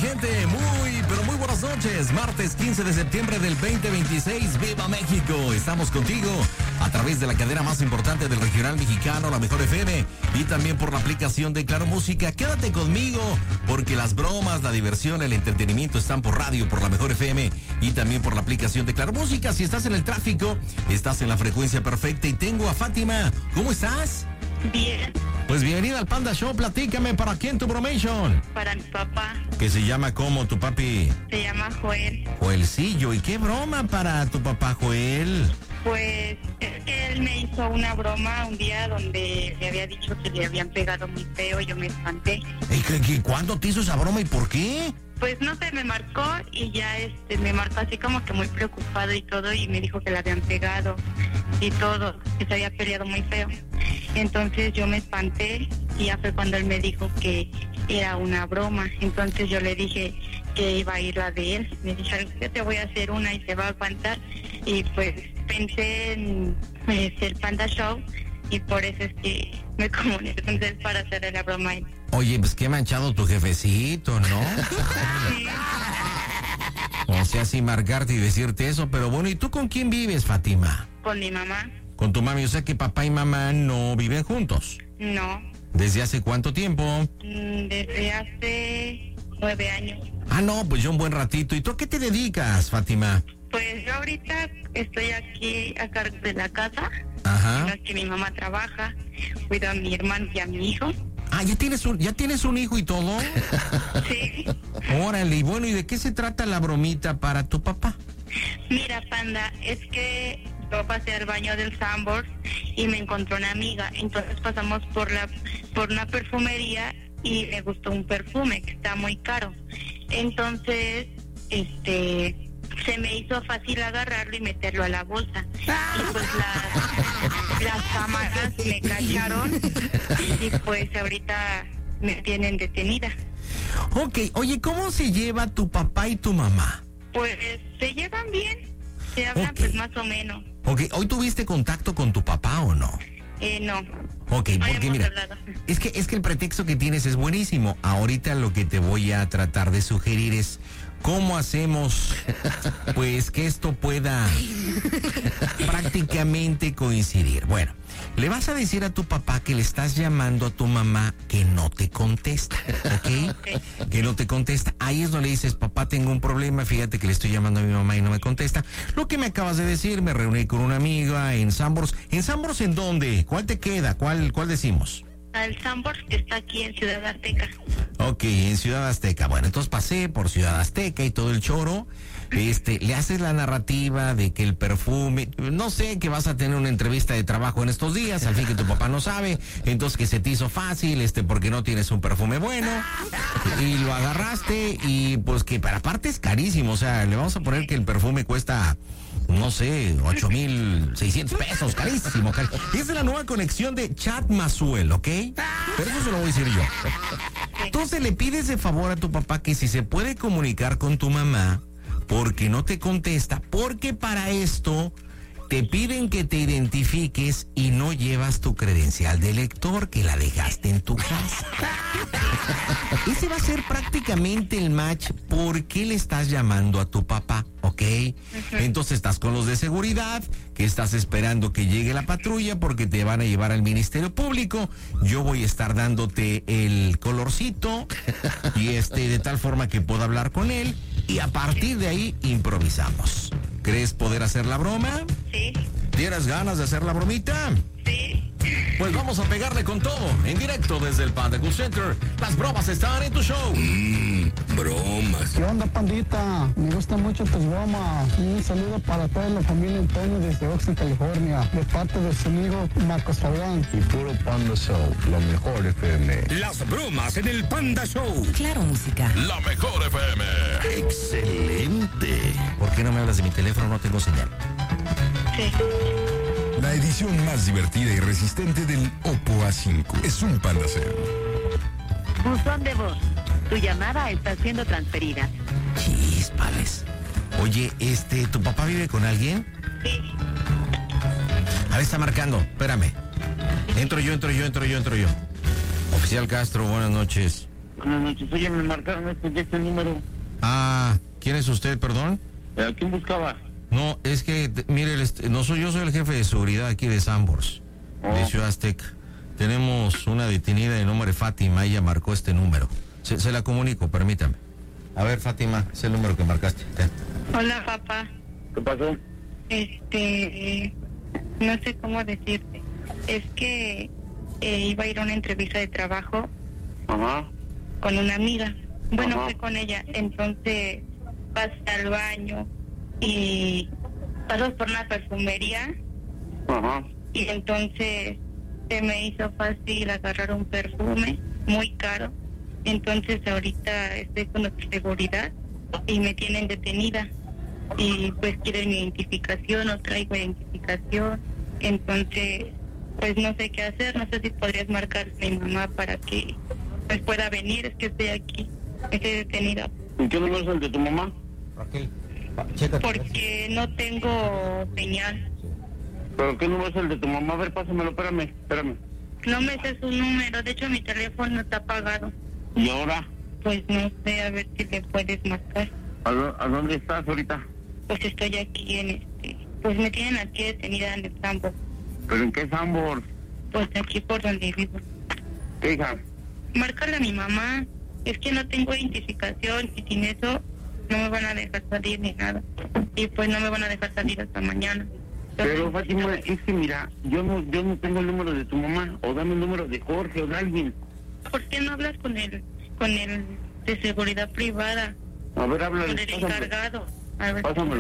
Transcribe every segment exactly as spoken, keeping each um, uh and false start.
gente? Muy, pero muy buenas noches. Martes quince de septiembre del veinte veintiséis. ¡Viva México! Estamos contigo a través de la cadena más importante del regional mexicano, La Mejor F M, y también por la aplicación de Claro Música. Quédate conmigo, porque las bromas, la diversión, el entretenimiento están por radio, por La Mejor F M, y también por la aplicación de Claro Música. Si estás en el tráfico, estás en la frecuencia perfecta. Y tengo a Fátima. ¿Cómo estás? Bien. Pues bienvenida al Panda Show. Platícame, ¿para quién tu bromation? Para mi papá. ¿Que se llama cómo tu papi? Se llama Joel. Joelcillo. ¿Y qué broma para tu papá, Joel? Pues es que él me hizo una broma un día donde le había dicho que le habían pegado muy feo. Yo me espanté. ¿Y qué, qué, cuándo te hizo esa broma y por qué? Pues no sé, me marcó y ya este me marcó así como que muy preocupado y todo, y me dijo que le habían pegado y todo, que se había peleado muy feo. Entonces yo me espanté y ya fue cuando él me dijo que era una broma. Entonces yo le dije que iba a ir la de él. Me dije, yo te voy a hacer una y se va a aguantar. Y pues pensé en eh, el Panda Show, y por eso es que me comuniqué con él para hacerle la broma. Oye, pues qué manchado tu jefecito, ¿no? Sí. O sea, sin marcarte y decirte eso, pero bueno, ¿y tú con quién vives, Fátima? Con mi mamá. Con tu mami, o sea que papá y mamá no viven juntos. No. ¿Desde hace cuánto tiempo? Mm, Desde hace nueve años. Ah, no, pues yo un buen ratito. ¿Y tú a qué te dedicas, Fátima? Pues yo ahorita estoy aquí a cargo de la casa. Ajá. En la que mi mamá trabaja. Cuido a mi hermano y a mi hijo. Ah, ¿ya tienes un, ya tienes un hijo y todo? Sí. Órale, y bueno, ¿y de qué se trata la bromita para tu papá? Mira, Panda, es que yo pasé al baño del Sanborns y me encontró una amiga. Entonces pasamos por la por una perfumería y me gustó un perfume que está muy caro. Entonces, este... se me hizo fácil agarrarlo y meterlo a la bolsa. Y pues las, las cámaras me cacharon y pues ahorita me tienen detenida. Ok, oye, ¿cómo se lleva tu papá y tu mamá? Pues se llevan bien, se hablan Ok. pues más o menos. Ok, ¿hoy tuviste contacto con tu papá o no? Eh, no. Ok, No porque hemos mira, hablado. es que, es que el pretexto que tienes es buenísimo. Ahorita lo que te voy a tratar de sugerir es cómo hacemos, pues, que esto pueda prácticamente coincidir. Bueno, le vas a decir a tu papá que le estás llamando a tu mamá que no te contesta, ¿ok? Ok. Que no te contesta. Ahí es donde le dices, papá, tengo un problema, fíjate que le estoy llamando a mi mamá y no me contesta. Lo que me acabas de decir, me reuní con una amiga en Sanborns. ¿En Sanborns en dónde? ¿Cuál te queda? ¿Cuál, cuál decimos? El Sanborns está aquí en Ciudad Azteca. Ok, en Ciudad Azteca. Bueno, entonces pasé por Ciudad Azteca y todo el choro. Este, le haces la narrativa de que el perfume, no sé, que vas a tener una entrevista de trabajo en estos días, al fin que tu papá no sabe, entonces que se te hizo fácil, este, porque no tienes un perfume bueno, y lo agarraste, y pues que para aparte es carísimo, o sea, le vamos a poner que el perfume cuesta, no sé, ocho mil seiscientos pesos, carísimo, carísimo. Es la nueva conexión de Chat Mazuel, ¿ok? Pero eso se lo voy a decir yo. Entonces le pides de favor a tu papá que si se puede comunicar con tu mamá, porque no te contesta, porque para esto te piden que te identifiques y no llevas tu credencial de lector, que la dejaste en tu casa. Ese va a ser prácticamente el match. ¿Por qué le estás llamando a tu papá? ¿Ok? Uh-huh. Entonces estás con los de seguridad, que estás esperando que llegue la patrulla porque te van a llevar al Ministerio Público. Yo voy a estar dándote el colorcito y este de tal forma que pueda hablar con él, y a partir de ahí improvisamos. ¿Crees poder hacer la broma? Sí, ¿Tienes ganas de hacer la bromita? sí. Pues vamos a pegarle con todo, en directo desde el Panda Cool Center. Las bromas están en tu show. Mmm, bromas. ¿Qué onda, pandita? Me gustan mucho tus bromas. Un saludo para toda la familia Antonio desde Oxnard, California, de parte de su amigo Marcos Fabián. Y puro Panda Show, lo mejor F M. Las bromas en el Panda Show. Claro Música. La Mejor F M. Excelente. ¿Por qué no me hablas de mi teléfono? No tengo señal. Sí. La edición más divertida y resistente del Oppo A cinco es un Panda Cell. Buzón de voz. Tu llamada está siendo transferida. Chispales. Oye, este, ¿tu papá vive con alguien? Sí. A ver, está marcando. Espérame. Entro yo, entro yo, entro yo, entro yo. Oficial Castro, buenas noches. Buenas noches. Oye, me marcaron este, este número. Ah, ¿quién es usted, perdón? ¿A quién buscaba? No, es que, mire, el, no soy yo, soy el jefe de seguridad aquí de Sambors, oh. de Ciudad Azteca. Tenemos una detenida de nombre Fátima, ella marcó este número. Se, se la comunico, permítame. A ver, Fátima, es el número que marcaste. Ten. Hola, papá. ¿Qué pasó? Este, no sé cómo decirte. Es que eh, iba a ir a una entrevista de trabajo. Ajá. Con una amiga. Bueno, Ajá. fui con ella. Entonces pasé al baño y pasó por una perfumería. Ajá. Y entonces se me hizo fácil agarrar un perfume muy caro. Entonces ahorita estoy con nuestra seguridad y me tienen detenida. Y pues quieren mi identificación, no traigo identificación. Entonces, pues no sé qué hacer. No sé si podrías marcar a mi mamá para que pues pueda venir. Es que estoy aquí, estoy detenida. ¿Y qué número es el de tu mamá? Raquel, porque no tengo señal. ¿Pero qué número es el de tu mamá? A ver, pásamelo, espérame, espérame. No me sé su número, de hecho mi teléfono está apagado. ¿Y ahora? Pues no sé, a ver si le puedes marcar. ¿A, ¿A dónde estás ahorita? Pues estoy aquí en este... Pues me tienen aquí detenida en el Sambor. ¿Pero en qué Sambor? Pues aquí por donde vivo. ¿Qué hija? Márcale a mi mamá. Es que no tengo identificación y sin eso no me van a dejar salir ni nada. Y pues no me van a dejar salir hasta mañana. Pero Fátima, es que mira, yo no yo no tengo el número de tu mamá. O dame el número de Jorge o de alguien. ¿Por qué no hablas con el, con el de seguridad privada? A ver, háblale. Con el encargado. A ver, pásamelo.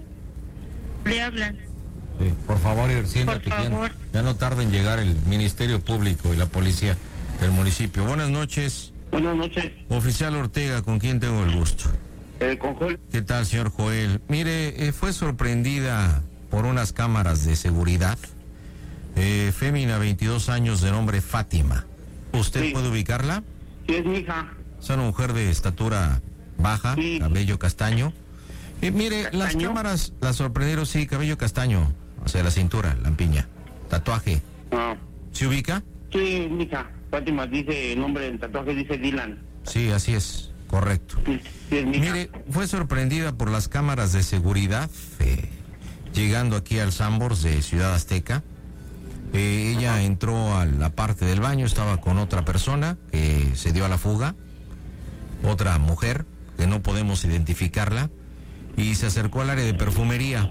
Le hablan. Sí, por favor, siéntate. Por favor. Ya, ya no tarda en llegar el Ministerio Público y la policía del municipio. Buenas noches. Buenas noches. Oficial Ortega, ¿con quién tengo el gusto? Eh, con Joel. ¿Qué tal, señor Joel? Mire, eh, fue sorprendida por unas cámaras de seguridad. Eh, fémina, veintidós años, de nombre Fátima. ¿Usted Sí. puede ubicarla? Sí, es mi hija. Es una mujer de estatura baja, Sí. cabello castaño. Y mire, ¿Castaño? las cámaras la sorprendieron, sí, cabello castaño, o sea, la cintura, lampiña, tatuaje. Ah. ¿Se ubica? Sí, es mi hija. Fátima dice, el nombre del tatuaje dice Dylan. Sí, así es, correcto. Sí, sí es mi hija. Mire, fue sorprendida por las cámaras de seguridad, eh, llegando aquí al Sambors de Ciudad Azteca. Eh, ella Ajá. entró a la parte del baño, estaba con otra persona que se dio a la fuga, otra mujer que no podemos identificarla, y se acercó al área de perfumería.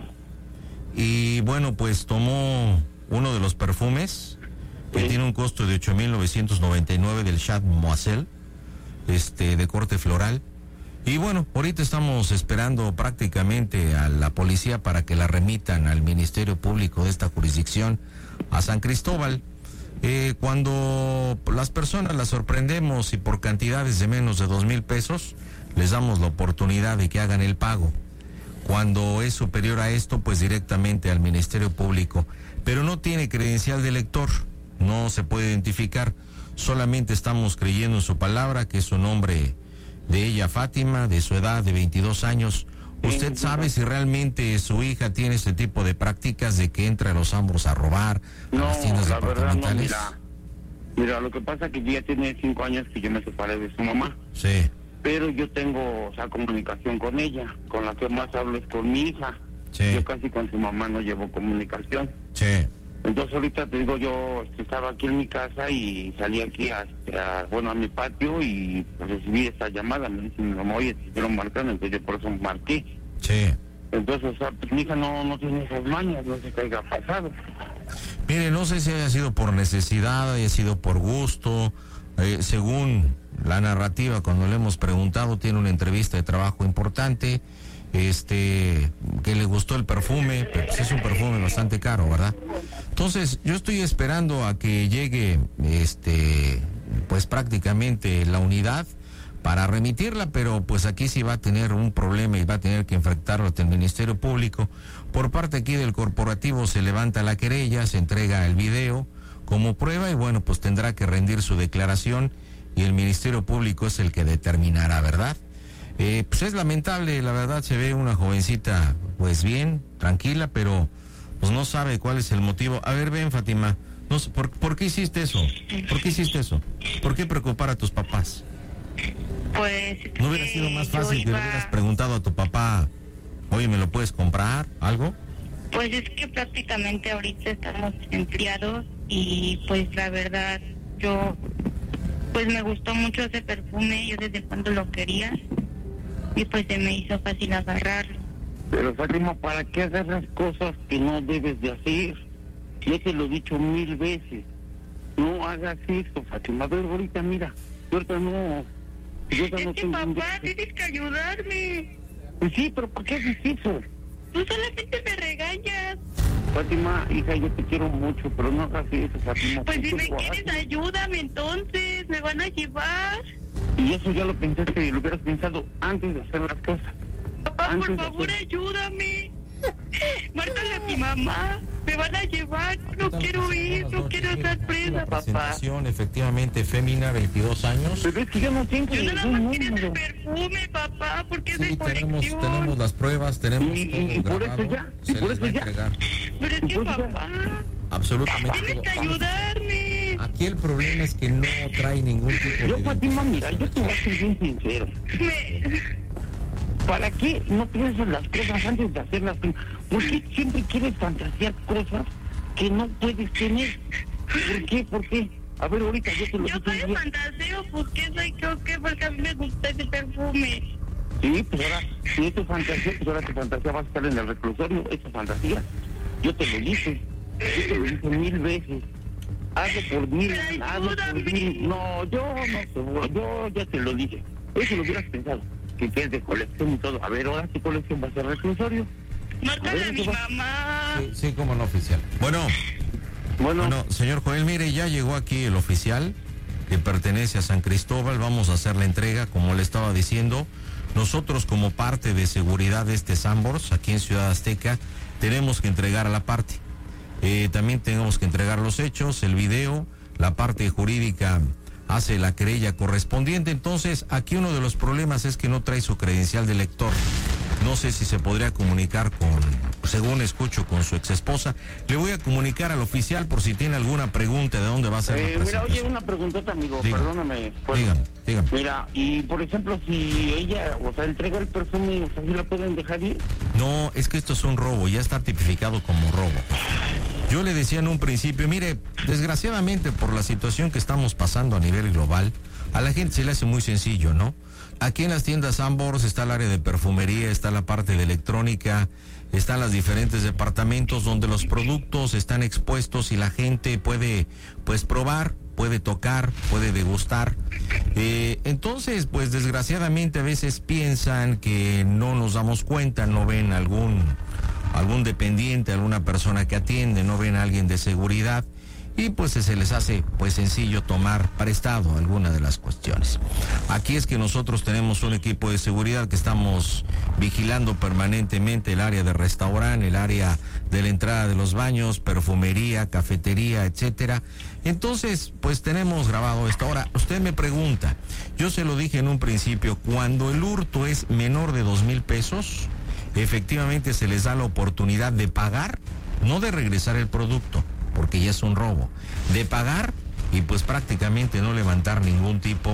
Y bueno, pues tomó uno de los perfumes que Sí. tiene un costo de ocho mil novecientos noventa y nueve del Chat Moiselle, este, de corte floral. Y bueno, ahorita estamos esperando prácticamente a la policía para que la remitan al Ministerio Público de esta jurisdicción, a San Cristóbal. Eh, cuando las personas las sorprendemos y por cantidades de menos de dos mil pesos, les damos la oportunidad de que hagan el pago. Cuando es superior a esto, pues directamente al Ministerio Público. Pero no tiene credencial de lector, no se puede identificar. Solamente estamos creyendo en su palabra, que es su nombre de ella, Fátima, de su edad de veintidós años. ¿Usted sabe si realmente su hija tiene este tipo de prácticas de que entra a los Sambors a robar, a No, las tiendas la verdad no, departamentales? mira. Mira, lo que pasa es que ya tiene cinco años que yo me separé de su mamá. Sí, Pero yo tengo, o sea, comunicación con ella. Con la que más hablo es con mi hija. sí, Yo casi con su mamá no llevo comunicación. sí. Entonces ahorita te digo, yo este, estaba aquí en mi casa y salí aquí a, a, bueno, a mi patio y pues, recibí esta llamada. Me dice mi mamá, oye, te hicieron marcar, entonces yo por eso marqué. Sí. Entonces, o sea, pues, mi hija no, no tiene esas mañas, no sé qué haya pasado. Mire, no sé si haya sido por necesidad, haya sido por gusto. Eh, según la narrativa, cuando le hemos preguntado, tiene una entrevista de trabajo importante, este, que le gustó el perfume, pero pues es un perfume bastante caro, ¿verdad? Entonces, yo estoy esperando a que llegue, este, pues prácticamente la unidad para remitirla, pero pues aquí sí va a tener un problema y va a tener que enfrentarlo ante el Ministerio Público. Por parte aquí del corporativo se levanta la querella, se entrega el video como prueba y bueno, pues tendrá que rendir su declaración y el Ministerio Público es el que determinará, ¿verdad? Eh, pues es lamentable, la verdad, se ve una jovencita pues bien, tranquila, pero pues no sabe cuál es el motivo. A ver, ven, Fátima, no sé, ¿por, ¿por qué hiciste eso? ¿Por qué hiciste eso? ¿Por qué preocupar a tus papás? Pues... ¿No hubiera eh, sido más yo fácil que iba- le hubieras preguntado a tu papá, oye, ¿me lo puedes comprar? ¿Algo? Pues es que prácticamente ahorita estamos empleados y pues la verdad yo pues me gustó mucho ese perfume, yo desde cuando lo quería y pues se me hizo fácil agarrarlo. Pero Fátima, ¿para qué agarras cosas que no debes de hacer? Yo te lo he dicho mil veces. No hagas eso, Fátima. A ver, ahorita mira, yo ahorita no... Yo ahorita Es no que tengo papá, un- tienes que ayudarme. Pues sí, pero ¿por qué haces eso? Tú solamente me regañas. Fátima, hija, yo te quiero mucho, pero no hagas eso, Fátima. Pues si ¿por me qué lo quieres, haces? ayúdame entonces, me van a llevar. Y eso ya lo pensaste, lo hubieras pensado antes de hacer las cosas. Papá, Antes por de favor, hacer- ayúdame. Márcale a mi mamá, me van a llevar, no quiero ir, no quiero estar presa, papá. Presentación, efectivamente, fémina, veintidós años. Pero es que yo no tengo Yo nada ningún más quiero número. el perfume, papá, porque es Sí, de tenemos, colección. tenemos las pruebas, tenemos Y- y- todo y por eso grabado, ya, y se por les eso va a ya. entregar Pero es que, Pues ya. papá, absolutamente tienes que todo. ayudarme. Aquí el problema es que no trae ningún tipo Yo, de... Fátima, mira, yo te voy a ser bien sincero. Me... ¿Para qué no piensas las cosas antes de hacerlas? ¿Por qué siempre quieres fantasear cosas que no puedes tener? ¿Por qué? ¿Por qué? A ver, ahorita yo te lo Yo soy digo. fantaseo, ¿por qué soy yo qué? Porque a mí me gusta ese perfume. Sí, pues ahora, si es tu fantasía, pues ahora tu fantasía va a estar en el reclusorio, es tu fantasía. Yo te lo dije, yo te lo dije mil veces. Hazlo por mí, Pero hazlo por ayúdame. mí. No, yo no seguro, yo ya te lo dije. Eso lo hubieras pensado, que es de colección y todo. A ver, ahora tu colección va a ser reclusorio. Márcale a mi ¿qué va? mamá. Sí, sí, como no oficial. Bueno, Bueno, bueno, señor Joel, mire, ya llegó aquí el oficial que pertenece a San Cristóbal. Vamos a hacer la entrega, como le estaba diciendo. Nosotros, como parte de seguridad de este Sanborns, aquí en Ciudad Azteca, tenemos que entregar a la parte. Eh, también tenemos que entregar los hechos, el video, la parte jurídica hace la querella correspondiente. Entonces, aquí uno de los problemas es que no trae su credencial de lector. No sé si se podría comunicar con, según escucho, con su exesposa. Le voy a comunicar al oficial por si tiene alguna pregunta de dónde va a ser la eh, mira, oye, presentación. una preguntota, amigo, Diga. perdóname. pues, Dígame, dígame. Mira, y por ejemplo, si ella, o sea, entrega el perfume, o sea, ¿sí la pueden dejar ir? No, es que esto es un robo, ya está tipificado como robo. Yo le decía en un principio, mire, desgraciadamente por la situación que estamos pasando a nivel global, a la gente se le hace muy sencillo, ¿no? Aquí en las tiendas Sanborns está el área de perfumería, está la parte de electrónica, están los diferentes departamentos donde los productos están expuestos y la gente puede, pues, probar, puede tocar, puede degustar. Eh, entonces, pues, desgraciadamente a veces piensan que no nos damos cuenta, no ven algún, algún dependiente, alguna persona que atiende, no ven a alguien de seguridad. Y pues se les hace pues sencillo tomar prestado alguna de las cuestiones. Aquí es que nosotros tenemos un equipo de seguridad que estamos vigilando permanentemente el área de restaurante, el área de la entrada de los baños, perfumería, cafetería, etcétera. Entonces, pues tenemos grabado esto. Ahora, usted me pregunta, yo se lo dije en un principio, cuando el hurto es menor de dos mil pesos, efectivamente se les da la oportunidad de pagar, no de regresar el producto, porque ya es un robo, de pagar y pues prácticamente no levantar ningún tipo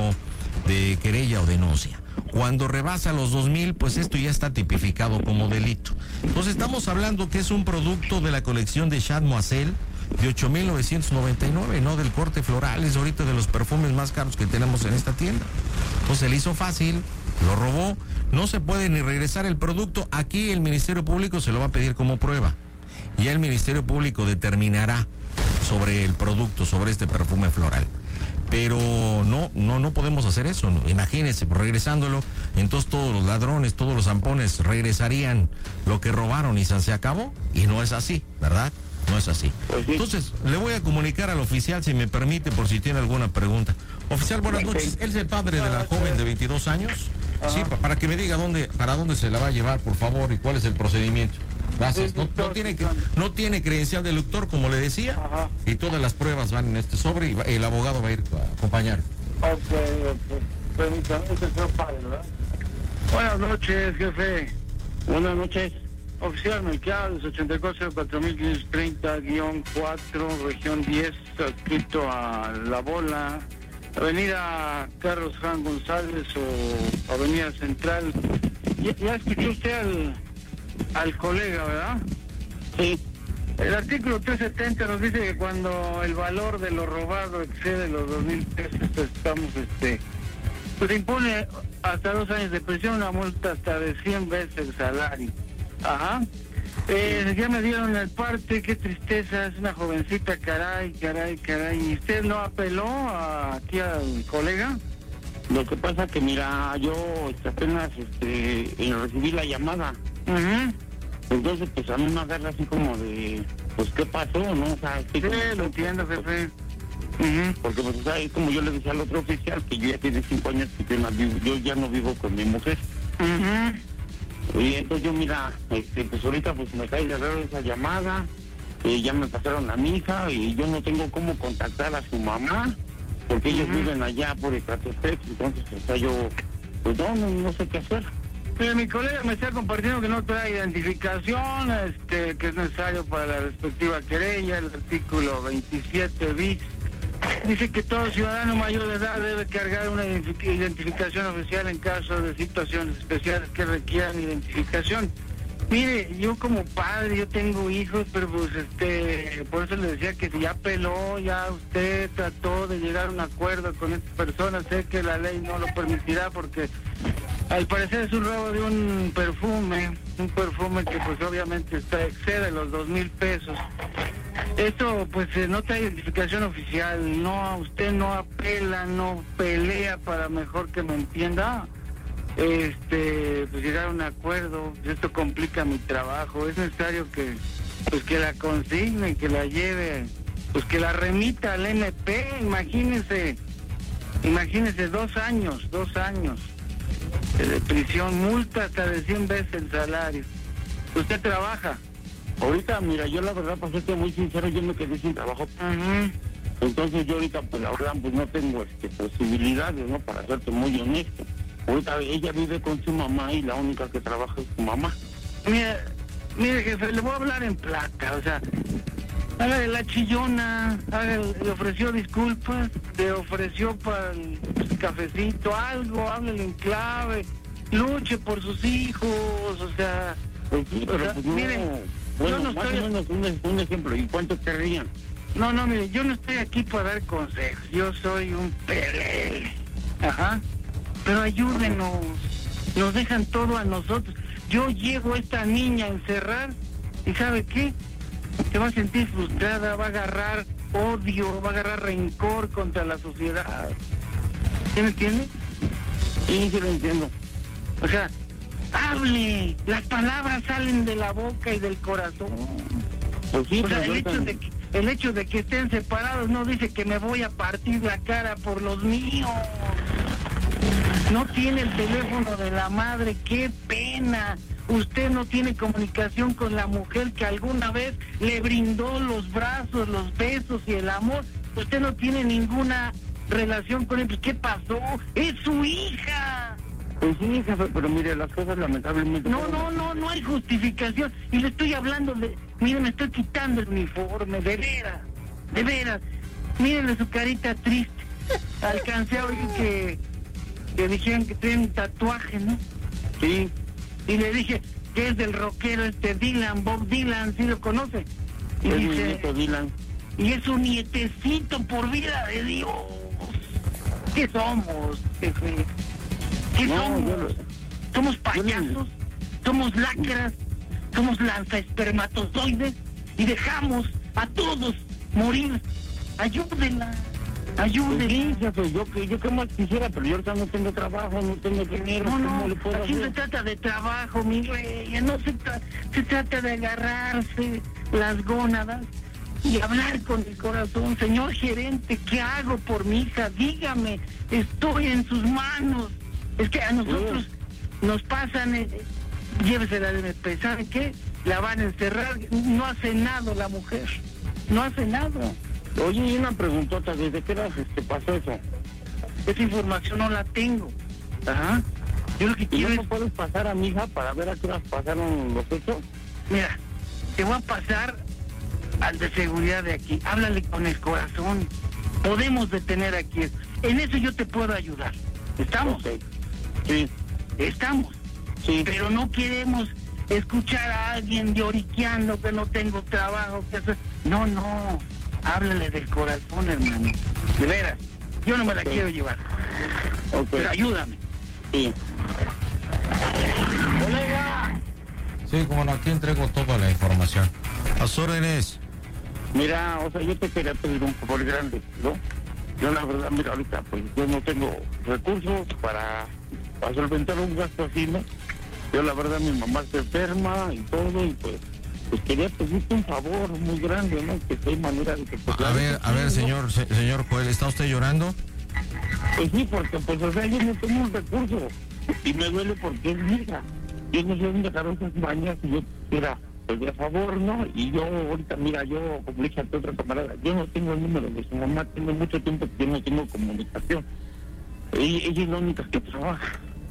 de querella o denuncia. Cuando rebasa los dos mil, pues esto ya está tipificado como delito. Entonces estamos hablando que es un producto de la colección de Chad Moiselle de ocho mil novecientos noventa y nueve, no del corte floral, es ahorita de los perfumes más caros que tenemos en esta tienda. Entonces le hizo fácil, lo robó, no se puede ni regresar el producto. Aquí el Ministerio Público se lo va a pedir como prueba. Y el Ministerio Público determinará sobre el producto, sobre este perfume floral. Pero no, no, no podemos hacer eso. ¿No? Imagínense, regresándolo, entonces todos los ladrones, todos los zampones regresarían lo que robaron y se acabó. Y no es así, ¿verdad? No es así. Entonces, le voy a comunicar al oficial, si me permite, por si tiene alguna pregunta. Oficial, buenas noches. ¿Él es el padre de la joven de veintidós años? Sí, pa- para que me diga dónde, para dónde se la va a llevar, por favor, y cuál es el procedimiento. Gracias. No, no tiene, que- no tiene credencial de lector, como le decía, Ajá. y todas las pruebas van en este sobre y va- el abogado va a ir a acompañar. Ok, ok. Permítame, es el señor padre, ¿verdad? Buenas noches, jefe. Buenas noches. Oficial Melquiades, ochenta y cuatro cuatro mil quinientos treinta guión cuatro, región diez, adscrito a La Bola, Avenida Carlos Juan González o Avenida Central. Ya, ya escuchó usted al, al colega, ¿verdad? Sí. El artículo trescientos setenta nos dice que cuando el valor de lo robado excede los dos mil pesos, pues estamos, este, pues se impone hasta dos años de prisión, una multa hasta de cien veces el salario. Ajá. Eh, ya me dieron el parte, qué tristeza, es una jovencita, caray, caray, caray. ¿Y usted no apeló a, aquí al colega? Lo que pasa que, mira, yo este, apenas este, eh, recibí la llamada. Uh-huh. Entonces, pues a mí me agarra así como de, pues, ¿qué pasó, no? O sea, sí, como, lo entiendo, jefe. Uh-huh. Porque, pues, o sea, es como yo le decía al otro oficial, que yo ya tiene cinco años que yo, no vivo, yo ya no vivo con mi mujer. Uh-huh. Y entonces yo, mira, este, pues ahorita pues me cae de raro esa llamada, eh, ya me pasaron a mi hija y yo no tengo cómo contactar a su mamá, porque ellos Uh-huh. viven allá por Ecatepec, entonces, o sea, yo, pues no, no, no sé qué hacer. Mira, mi colega me está compartiendo que no trae identificación, este, que es necesario para la respectiva querella, el artículo veintisiete bis. Dice que todo ciudadano mayor de edad debe cargar una identificación oficial en caso de situaciones especiales que requieran identificación. Mire, yo como padre, yo tengo hijos, pero pues este, por eso le decía que si ya peló, ya usted trató de llegar a un acuerdo con esta persona, sé que la ley no lo permitirá porque al parecer es un robo de un perfume, un perfume que pues obviamente está excede los dos mil pesos. Esto pues eh, no trae identificación oficial, no, usted no apela, no pelea para mejor que me entienda, este, pues llegar a un acuerdo, esto complica mi trabajo, es necesario que, pues que la consigne, que la lleve, pues que la remita al M P, imagínese, imagínese dos años, dos años de prisión, multa hasta de cien veces el salario. ¿Usted trabaja? Ahorita, mira, yo la verdad, para serte muy sincero, yo me quedé sin trabajo. Uh-huh. Entonces yo ahorita, pues la verdad, pues no tengo este, posibilidades, ¿no? Para serte muy honesto. Ahorita ella vive con su mamá y la única que trabaja es su mamá. Mire, mire jefe, le voy a hablar en plata, o sea, hágale la chillona, hágale, le ofreció disculpas, le ofreció para el cafecito, algo, háblele en clave, luche por sus hijos, o sea... Pues sí, pero o sea, pues no... mire, bueno, yo no más estoy... o menos un, un ejemplo, ¿y cuánto querrían? No, no, mire, yo no estoy aquí para dar consejos, yo soy un pelele, ajá, pero ayúdenos, nos dejan todo a nosotros. Yo llevo a esta niña a encerrar y ¿sabe qué? Se va a sentir frustrada, va a agarrar odio, va a agarrar rencor contra la sociedad. ¿Sí me entiende? Sí, sí lo entiendo. O sea, hable, las palabras salen de la boca y del corazón. Pues sí, O sea, pero el yo hecho, tam- de que, el hecho de que estén separados no dice que me voy a partir la cara por los míos. No tiene el teléfono de la madre, qué pena. Usted no tiene comunicación con la mujer que alguna vez le brindó los brazos, los besos y el amor. Usted no tiene ninguna relación con él. Pues, ¿qué pasó? ¡Es su hija! Pues sí, jefe, pero mire, las cosas lamentablemente... No, no, no, no hay justificación. Y le estoy hablando de... Mire, me estoy quitando el uniforme, de veras, de veras. Mírenle su carita triste. Alcancé a oír que, que dijeron que tiene un tatuaje, ¿no? Sí. Y le dije que es del rockero este Dylan, Bob Dylan, ¿sí lo conoce? Y Es mi dice, nieto, Dylan. y es un nietecito por vida de Dios. ¿Qué somos, jefe? ¿Qué No, somos? yo lo- ¿Somos yo payasos? lo- ¿Somos lacras? ¿Somos lanzaespermatozoides? Y dejamos a todos morir. Ayúdenla, Pues ayúdenla. sí, jefe, yo, que- yo qué más quisiera, pero yo ahorita no tengo trabajo, no tengo dinero, No, ¿cómo no, le puedo aquí se hacer? trata de trabajo, mi rey, no se, tra- se trata de agarrarse las gónadas y hablar con el corazón. Señor gerente, ¿qué hago por mi hija? Dígame, estoy en sus manos. Es que a nosotros nos pasan, eh, llévesela al M P, ¿sabe qué? La van a encerrar, no ha cenado la mujer, no ha cenado. Oye, y una preguntota, ¿desde qué hora este, pasó eso? Esa información no la tengo. Ajá. Yo lo que ¿Y quiero no es... me puedes pasar a mi hija para ver a qué horas pasaron los hechos? Mira, te voy a pasar al de seguridad de aquí. Háblale con el corazón. Podemos detener aquí esto. en eso yo te puedo ayudar. ¿Estamos? Okay. Sí. Estamos. Sí. Pero no queremos escuchar a alguien lloriqueando que no tengo trabajo, que hacer. No, no. Háblale del corazón, hermano. De veras. Yo no me la Sí. quiero llevar. Okay. Pero ayúdame. Sí. ¡Colega! Sí, como no, aquí entrego toda la información. A sus órdenes. Mira, o sea, yo te quería pedir un favor grande, ¿no? Yo la verdad, mira, ahorita pues yo no tengo recursos para, para solventar un gasto así, ¿no? Yo la verdad, mi mamá se enferma y todo, y pues, pues quería pedirte un favor muy grande, ¿no? Que hay manera de que... Pues, A ver, a ver, señor, se- señor Joel, ¿está usted llorando? Pues sí, porque pues, o sea, yo no tengo un recurso, y me duele porque es mi hija. Yo no sé dónde dejaron esas mañas, y yo, mira, pues de favor, ¿no? Y yo ahorita, mira, yo, como le dije a tu otra camarada, yo no tengo el número de su mamá, tengo mucho tiempo que yo no tengo comunicación. Ella, ella es la única que trabaja,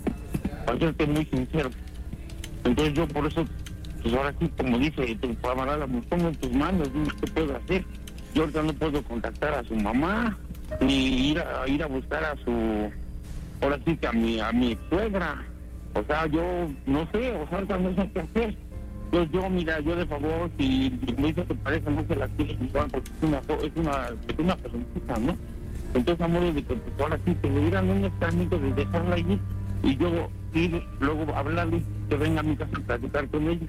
para serte muy sincero. Entonces yo por eso, pues ahora sí, como dice tu camarada, me pongo en tus manos, dime qué puedo hacer. Yo ahorita no puedo contactar a su mamá, ni ir a, ir a buscar a su, ahora sí que a mi, a mi suegra. O sea, yo no sé, o sea, ahorita no sé qué hacer. Yo, yo, mira, yo de favor, si me dice que parece, no se la quiere igual, porque es una, es una, es una personita, ¿no? Entonces, amores, de que pues, ahora sí, que le dieran un trámite de dejarla allí, y yo ir, luego hablarle, que venga a mi casa a platicar con ella.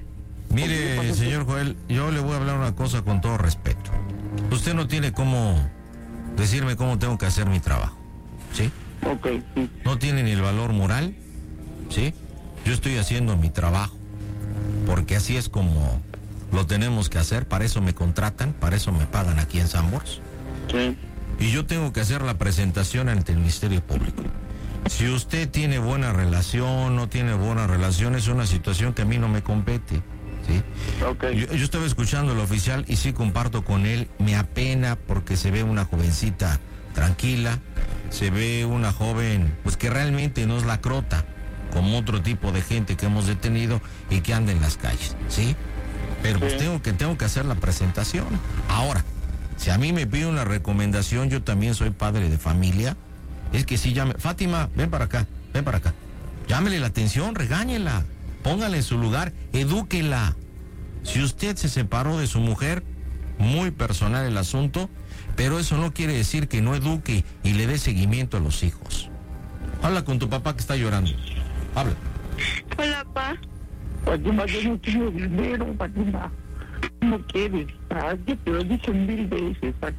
Mire, señor Joel, yo le voy a hablar una cosa con todo respeto. Usted no tiene cómo decirme cómo tengo que hacer mi trabajo, ¿sí? Ok, sí. No tiene ni el valor moral, ¿sí? Yo estoy haciendo mi trabajo, porque así es como lo tenemos que hacer, para eso me contratan, para eso me pagan aquí en Sanborns. Sí. Y yo tengo que hacer la presentación ante el Ministerio Público. Si usted tiene buena relación, no tiene buena relación, es una situación que a mí no me compete, ¿sí? Ok. Yo, yo estaba escuchando al oficial y sí comparto con él, me apena porque se ve una jovencita tranquila, se ve una joven pues que realmente no es la crota, como otro tipo de gente que hemos detenido y que anda en las calles, ¿sí? Pero pues Sí. tengo que, tengo que hacer la presentación. Ahora, si a mí me pide una recomendación, yo también soy padre de familia, es que sí llame. Fátima, ven para acá, ven para acá. Llámele la atención, regáñela, póngala en su lugar, edúquela. Si usted se separó de su mujer, muy personal el asunto, pero eso no quiere decir que no eduque y le dé seguimiento a los hijos. Habla con tu papá que está llorando. Habla. Hola, pa. Fatima, yo no tengo dinero, Fatima. No quieres, ah, yo te lo he dicho mil veces, Fatima.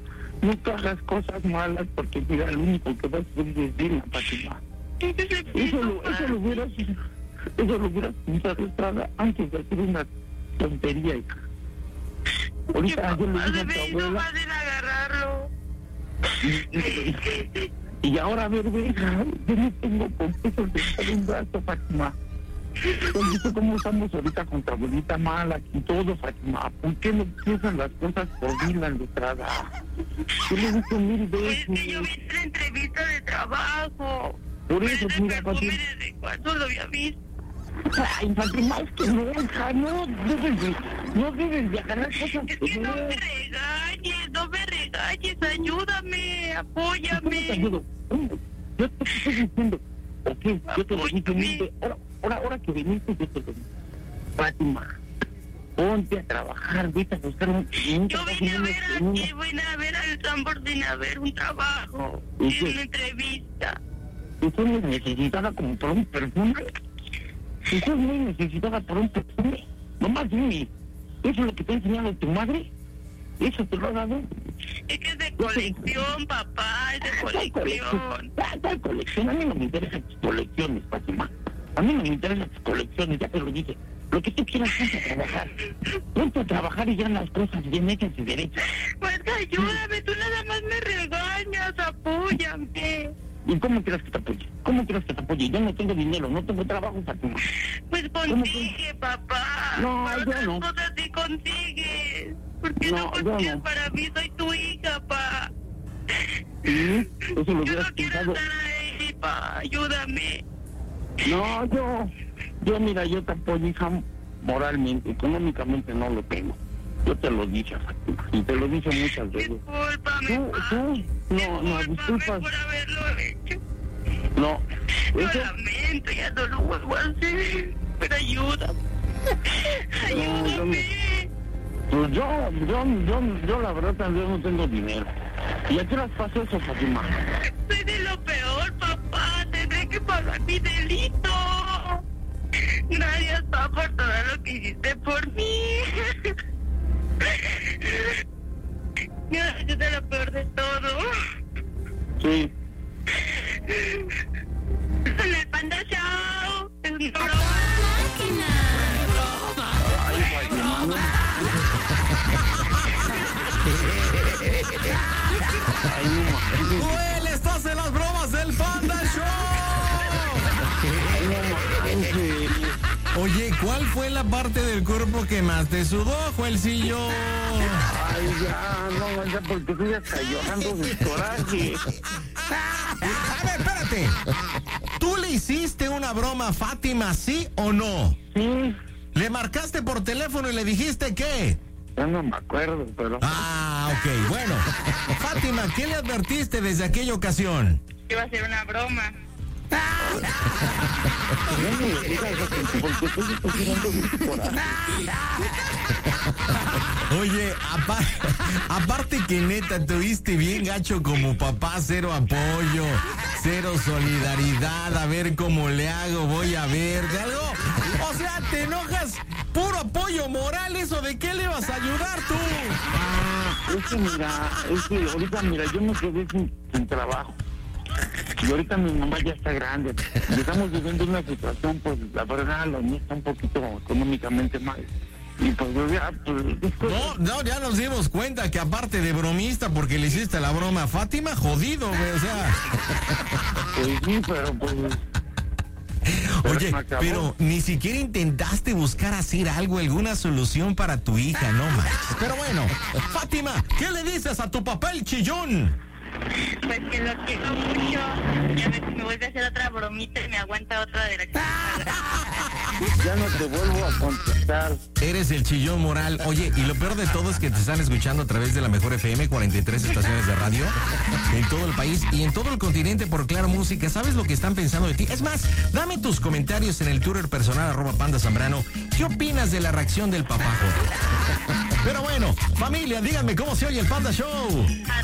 Nunca hagas cosas malas porque mira, lo único que vas a hacer es decirla, Fatima. Eso lo, eso lo hubieras, eso lo hubieras pensado Estrada, antes de hacer una tontería, hija. Ahorita yo le dije a tu abuela. fácil agarrarlo. Y, y ahora, a ver, ve, hija, yo no tengo con pesos de estar un brazo, Fátima. ¿Has visto cómo estamos ahorita con tu abuelita mala y todo, Fátima? ¿Por qué no piensan las cosas por Dylan, Estrada? Yo le he dicho mil Pues que veces. yo vi la entrevista de trabajo. Por Pero eso, ese mira, perfume Fátima. desde cuándo lo había visto. Ay, Fátima, es que no, hija, no debes de, no debes de agarrar cosas Es que que no no. me regañes, no me regañes, ayúdame, ¿Cómo te apóyame. ayudo? Yo te estoy diciendo, ok, yo te lo dije mil veces. Ahora, ahora, ahora que viniste, yo te lo digo. Fátima, ponte a trabajar, vete a buscar un, un Yo trabajo vine a en una- ver en una- aquí, vine a ver al Sanborns, vine a ver un trabajo, ¿Y y qué? una entrevista. ¿Tú eres necesitada como por un perfume? ¿Tú eres muy necesitada por un perfume? Nomás dime, ¿eso es lo que te ha enseñado tu madre? ¿Eso te lo ha dado? Es que es de colección, papá, es de ¿Cuál colección. Ah, ¿cuál colección? A mí no me interesan tus colecciones, Fátima. A mí no me interesan tus colecciones, ya te lo dije. Lo que tú quieras, ponte a trabajar. Ponte a trabajar y ya las cosas bien hechas y derechas. Pues ayúdame, tú nada más me regañas, apóyame. ¿Y cómo quieres que te apoye? ¿Cómo quieres que te apoye? Yo no tengo dinero, no tengo trabajo, Fátima. Pues consigue, papá. No, Para yo otras no. cosas sí consigues. ¿Por qué No, no, yo consigues no. para mí? Soy tu hija, pa. Sí, eso lo Yo hubieras no quiero pensado. estar ahí, pa. Ayúdame. No, yo, yo mira, yo te apoyo, hija, moralmente, económicamente no lo tengo. Yo te lo dije, Fátima, y te lo dije muchas veces. Discúlpame, Tú, tú, no, no, disculpas. por haberlo hecho. No, Lo eso, lamento, ya no lo vuelvo a hacer. Pero ayuda. Ayúdame. pues yo, yo, yo, yo la verdad también no tengo dinero. ¿Y a qué las pasó eso, Fátima? Soy de lo peor, papá. Tendré que pagar mi delito. Gracias, papá, por todo lo que hiciste por mí. Gracias, de lo peor de todo. Sí. En el Panda Show. Es una broma. Ay, Fátima, no. Ay, no, ¡Joel, estás en las bromas del Panda Show! ay, no, manches. Oye, ¿cuál fue la parte del cuerpo que más te sudó, Joelcillo? Ay, ya, no, ya, porque estoy hasta llorando de coraje. A ver, espérate. ¿Tú le hiciste una broma a Fátima, sí o no? Sí, ¿Le marcaste por teléfono y le dijiste qué? ya no me acuerdo, pero... Ah, ok, bueno. Fátima, ¿qué le advertiste desde aquella ocasión? Iba a ser una broma. No me digas eso, porque estoy estoy llorando de coraje. Oye, apar- aparte que neta, tuviste bien gacho como papá, cero apoyo, cero solidaridad, a ver cómo le hago, voy a ver, ¿de algo? O sea, te enojas, puro apoyo moral, ¿eso de qué le vas a ayudar tú? Ah, es que mira, es que ahorita, mira, yo me quedé sin, sin trabajo. Y ahorita mi mamá ya está grande. Y estamos viviendo una situación, pues, la verdad, la mía está un poquito económicamente mal. Y pues, ya, pues... después- No, no, ya nos dimos cuenta que aparte de bromista, porque le hiciste la broma a Fátima, jodido, güey, o sea... Pues sí, pero pues... Oye, me acabó. pero ni siquiera intentaste buscar hacer algo, alguna solución para tu hija, no manches. Pero bueno, Fátima, ¿qué le dices a tu papá el chillón? Pues que lo quiero mucho. Ya ves que me vuelve a hacer otra bromita y me aguanta otra de la que... Ya no te vuelvo a contestar. Eres el chillón moral. Oye, y lo peor de todo es que te están escuchando a través de la Mejor F M, cuarenta y tres estaciones de radio en todo el país y en todo el continente por Claro Música. ¿Sabes lo que están pensando de ti? Es más, dame tus comentarios en el Twitter personal arroba Panda Zambrano. ¿Qué opinas de la reacción del papá? Pero bueno, familia, díganme cómo se oye el Panda Show. A